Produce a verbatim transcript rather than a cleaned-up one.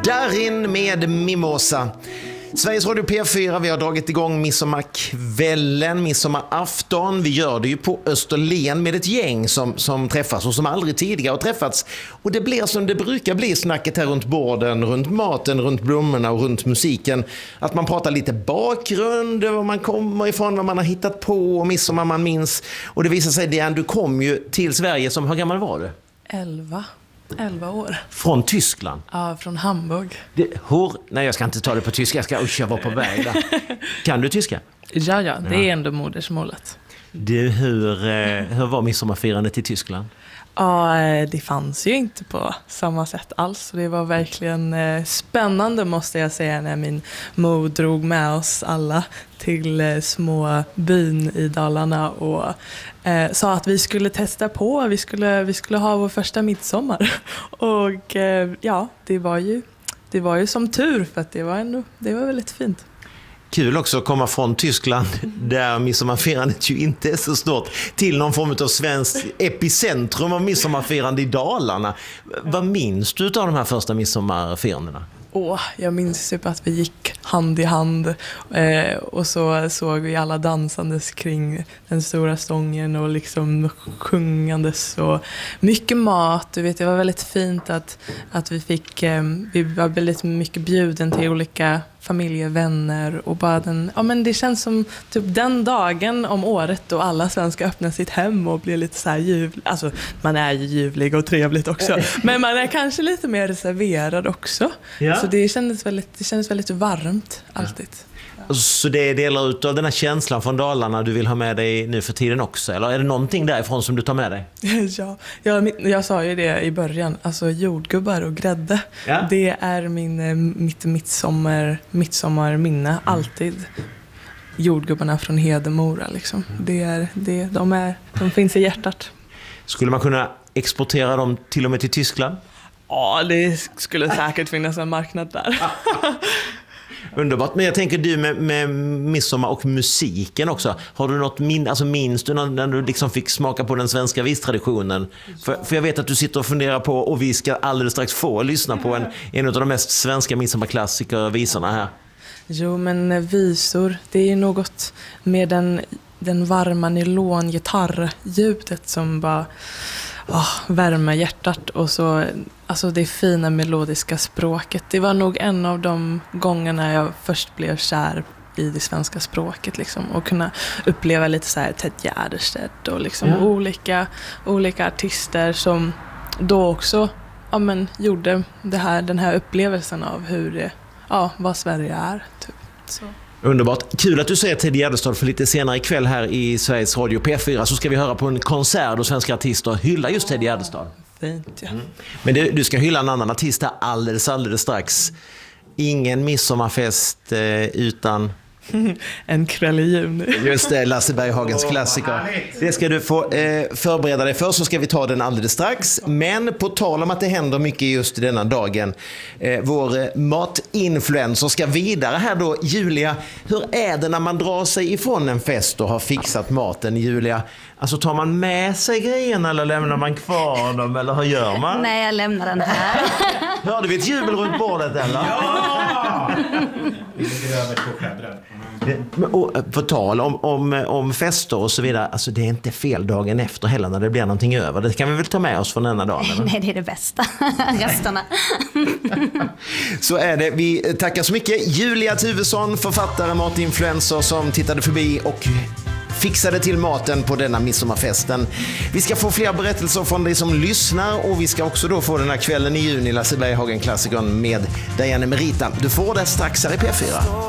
Darin med Mimosa. Sveriges Radio P fyra, vi har dragit igång midsommarkvällen, midsommarafton. Vi gör det ju på Österlen med ett gäng som, som träffas och som aldrig tidigare har träffats. Och det blir som det brukar bli snacket här runt borden, runt maten, runt blommorna och runt musiken. Att man pratar lite bakgrund, var man kommer ifrån, vad man har hittat på och midsommar man minns. Och det visar sig, Diane, du kom ju till Sverige som, hur gammal var du? Elva. Elva år. Från Tyskland? Ja, från Hamburg. Det, hur? Nej, jag ska inte ta det på tyska. Jag ska usch, jag var på väg där. Kan du tyska? Ja, ja, det är ändå modersmålet. Du, hur, hur var midsommarfirandet i Tyskland? Ja, det fanns ju inte på samma sätt alls. Det var verkligen spännande, måste jag säga, när min mor drog med oss alla till små byn i Dalarna och eh, sa att vi skulle testa på, vi skulle, vi skulle ha vår första midsommar. Och eh, ja, det var ju det var ju som tur, för att det var ändå det var väldigt fint. Kul också att komma från Tyskland, där midsommarfirandet ju inte är så stort, till någon form av svensk epicentrum av midsommarfirande i Dalarna. Vad minns du av de här första midsommarfirandena? Åh, jag minns typ att vi gick hand i hand eh, och så såg vi alla dansandes kring den stora stången och liksom sjungandes och mycket mat. Du vet, det var väldigt fint att, att vi fick, eh, vi var väldigt mycket bjuden till olika familjevänner och bara den, ja men det känns som typ den dagen om året då alla svenskar öppnar sitt hem och blir lite så här ljuvlig. Alltså man är ju ljuvlig och trevligt också, men man är kanske lite mer reserverad också. Ja. Så det kändes väldigt, det kändes väldigt varmt alltid. Ja. Så det är delar ut av den här känslan från Dalarna du vill ha med dig nu för tiden också? Eller är det någonting därifrån som du tar med dig? Ja, jag, jag sa ju det i början. Alltså jordgubbar och grädde. Ja. Det är min, mitt midsommar, midsommarminne. Alltid. Jordgubbarna från Hedemora. Liksom. Det är, det, de, är, de finns i hjärtat. Skulle man kunna exportera dem till och med till Tyskland? Ja, det skulle säkert finnas en marknad där. Underbart, men jag tänker du med, med midsommar och musiken också. Har du något min, alltså minns du när, när du liksom fick smaka på den svenska vistraditionen? För, för jag vet att du sitter och funderar på, och vi ska alldeles strax få lyssna på en, en av de mest svenska midsommarklassiker visorna här. Jo, men visor, det är något med den, den varma nylongitarrljudet som bara oh, värmer hjärtat, och så alltså det fina melodiska språket. Det var nog en av de gångerna jag först blev kär i det svenska språket liksom, och kunna uppleva lite så här Ted Gärdestad och liksom ja. olika olika artister som då också ja men gjorde det här den här upplevelsen av hur det ja vad Sverige är typ. Så. Underbart. Kul att du säger Ted Gärdestad, för lite senare ikväll här i Sveriges Radio P fyra så ska vi höra på en konsert då svenska artister hyllar just Ted Gärdestad. Fint, ja. Mm. Men det, du ska hylla en annan artist alldeles, alldeles strax. Ingen midsommarfest eh, utan... En kväll i juni. Just det, Lasse Berghagens klassiker. Det ska du få eh, förbereda dig för, så ska vi ta den alldeles strax. Men på tal om att det händer mycket just denna dagen, eh, vår eh, matinfluencer ska vidare här då. Julia, hur är det när man drar sig ifrån en fest och har fixat maten, Julia? Alltså tar man med sig grejerna eller lämnar man kvar dem, eller hur gör man? Nej, jag lämnar den här. Hörde vi ett jubel runt bordet eller? Ja! Vi ligger över två skärbräd. Och på tal om, om, om fester och så vidare, alltså det är inte fel dagen efter heller när det blir någonting över. Det kan vi väl ta med oss från denna dagen? Eller? Nej, det är det bästa. Resterna. Så är det. Vi tackar så mycket Julia Tuvesson, författare, matinfluencer, som tittade förbi och fixade till maten på denna midsommarfesten. Vi ska få fler berättelser från dig som lyssnar, och vi ska också då få den här kvällen i juni, Lasse Berghagen-klassikern med Diane Merita. Du får det strax här i P fyra.